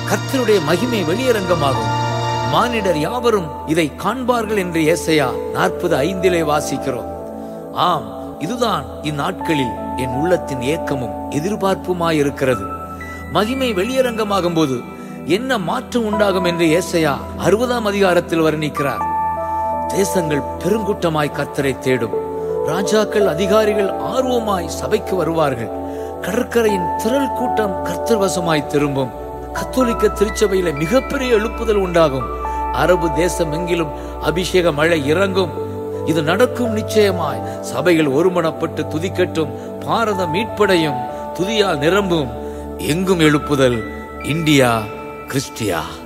கர்த்தருடைய மகிமை வெளியரங்கமாகும். மானிடர் யாவரும் இதை காண்பார்கள் என்று ஏசாயா 40:5 வாசிக்கிறோம். ஆம், இதுதான் இந்நாட்களில் என் உள்ளத்தின் ஏக்கமும் எதிர்பார்ப்புமாயிருக்கிறது. மகிமை வெளியரங்கமாகும் போது என்ன மாற்றம் உண்டாகும் என்று ஏசாயா 60 வர்ணிக்கிறார். தேசங்கள் பெருங்கூட்டமாய் கர்த்தரை தேடும். ராஜாக்கள், அதிகாரிகள் ஆர்வமாய் சபைக்கு வருவார்கள். கடற்கரையின் திரள் கூட்டம் கர்த்தர் வசமாய் திரும்பும். கத்தோலிக்க திருச்சபையில மிகப்பெரிய எழுப்புதல் உண்டாகும். அரபு தேசம் எங்கிலும் அபிஷேக மழை இறங்கும். இது நடக்கும் நிச்சயமாய். சபைகள் ஒருமனப்பட்டு துதிக்கட்டும். பாரதம் மீட்படையும், துதியால் நிரம்பும். எங்கும் எழுப்புதல். India Chrystia.